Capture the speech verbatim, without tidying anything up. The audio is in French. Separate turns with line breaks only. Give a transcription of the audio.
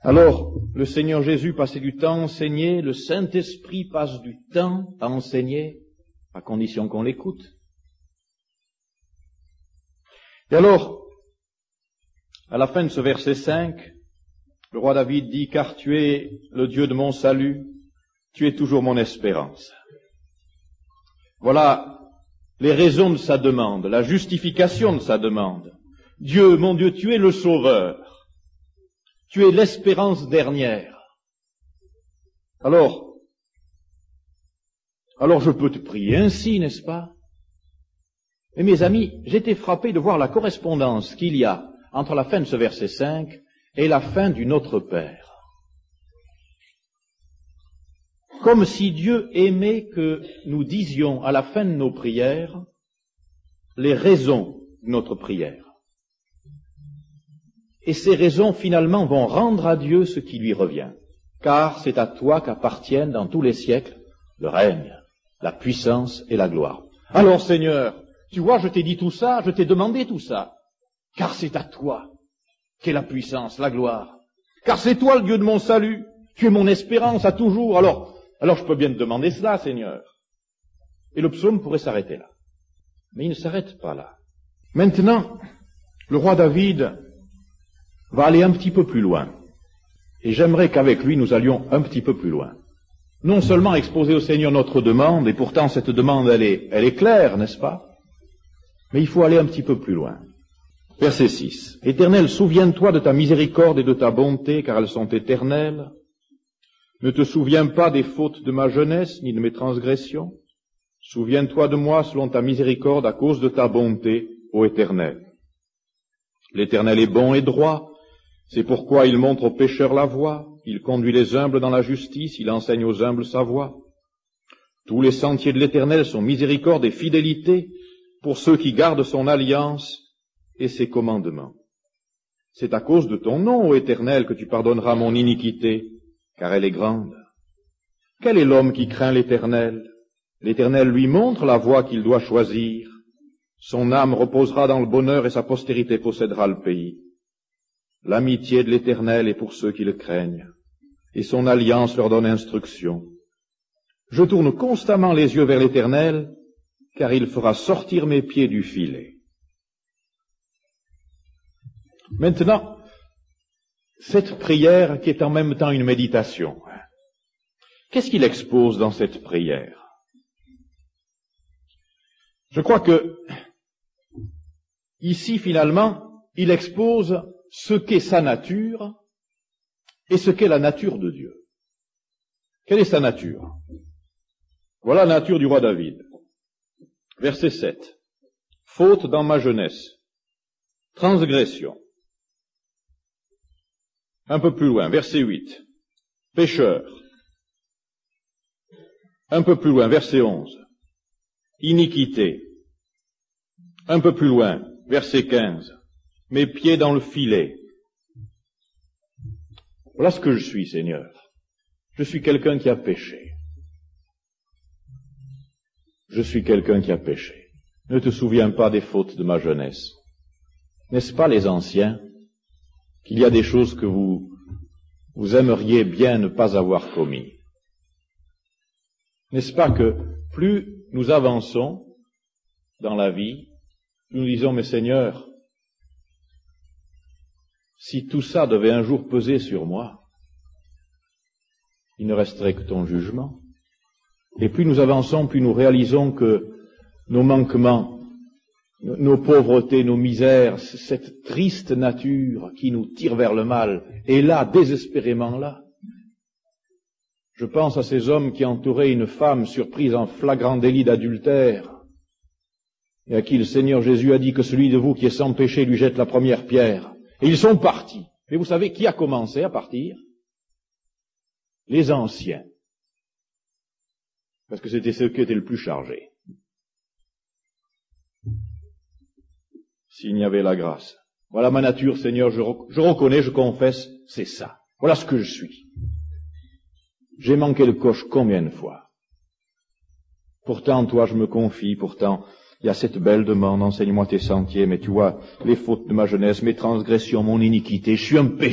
Alors, le Seigneur Jésus passait du temps à enseigner, le Saint-Esprit passe du temps à enseigner, à condition qu'on l'écoute. Et alors, à la fin de ce verset cinq, le roi David dit « Car tu es le Dieu de mon salut, tu es toujours mon espérance. » Voilà les raisons de sa demande, la justification de sa demande. Dieu, mon Dieu, tu es le Sauveur. Tu es l'espérance dernière. Alors, alors je peux te prier ainsi, n'est-ce pas? Mais mes amis, j'étais frappé de voir la correspondance qu'il y a entre la fin de ce verset cinq et la fin du Notre Père. Comme si Dieu aimait que nous disions à la fin de nos prières les raisons de notre prière. Et ces raisons, finalement, vont rendre à Dieu ce qui lui revient. Car c'est à toi qu'appartiennent dans tous les siècles le règne, la puissance et la gloire. Alors, Seigneur, tu vois, je t'ai dit tout ça, je t'ai demandé tout ça. Car c'est à toi qu'est la puissance, la gloire. Car c'est toi le Dieu de mon salut. Tu es mon espérance à toujours. Alors, alors je peux bien te demander cela, Seigneur. Et le psaume pourrait s'arrêter là. Mais il ne s'arrête pas là. Maintenant, le roi David va aller un petit peu plus loin. Et j'aimerais qu'avec lui, nous allions un petit peu plus loin. Non seulement exposer au Seigneur notre demande, et pourtant cette demande, elle est, elle est claire, n'est-ce pas? Mais il faut aller un petit peu plus loin. Verset six. Éternel, souviens-toi de ta miséricorde et de ta bonté, car elles sont éternelles. Ne te souviens pas des fautes de ma jeunesse, ni de mes transgressions. Souviens-toi de moi selon ta miséricorde à cause de ta bonté, ô Éternel. L'Éternel est bon et droit. C'est pourquoi il montre aux pécheurs la voie, il conduit les humbles dans la justice, il enseigne aux humbles sa voie. Tous les sentiers de l'Éternel sont miséricorde et fidélité pour ceux qui gardent son alliance et ses commandements. C'est à cause de ton nom, ô Éternel, que tu pardonneras mon iniquité, car elle est grande. Quel est l'homme qui craint l'Éternel? L'Éternel lui montre la voie qu'il doit choisir. Son âme reposera dans le bonheur et sa postérité possédera le pays. L'amitié de l'Éternel est pour ceux qui le craignent, et son alliance leur donne instruction. Je tourne constamment les yeux vers l'Éternel, car il fera sortir mes pieds du filet. Maintenant, cette prière qui est en même temps une méditation, qu'est-ce qu'il expose dans cette prière? Je crois que, ici, finalement, il expose ce qu'est sa nature et ce qu'est la nature de Dieu. Quelle est sa nature? Voilà la nature du roi David. Verset sept. Faute dans ma jeunesse. Transgression. Un peu plus loin, verset huit. Pécheur. Un peu plus loin, verset onze. Iniquité. Un peu plus loin, verset quinze. Mes pieds dans le filet. Voilà ce que je suis, Seigneur. Je suis quelqu'un qui a péché. Je suis quelqu'un qui a péché. Ne te souviens pas des fautes de ma jeunesse. N'est-ce pas, les anciens, qu'il y a des choses que vous, vous aimeriez bien ne pas avoir commis? N'est-ce pas que plus nous avançons dans la vie, plus nous disons, mais Seigneur, si tout ça devait un jour peser sur moi, il ne resterait que ton jugement. Et plus nous avançons, plus nous réalisons que nos manquements, nos pauvretés, nos misères, cette triste nature qui nous tire vers le mal, est là, désespérément là. Je pense à ces hommes qui entouraient une femme surprise en flagrant délit d'adultère, et à qui le Seigneur Jésus a dit que celui de vous qui est sans péché lui jette la première pierre. Et ils sont partis. Mais vous savez qui a commencé à partir? Les anciens. Parce que c'était ceux qui étaient le plus chargés. S'il n'y avait la grâce. Voilà ma nature, Seigneur, je, rec- je reconnais, je confesse, c'est ça. Voilà ce que je suis. J'ai manqué le coche combien de fois? Pourtant, toi, je me confie, pourtant, il y a cette belle demande, enseigne-moi tes sentiers, mais tu vois, les fautes de ma jeunesse, mes transgressions, mon iniquité, je suis un pécheur.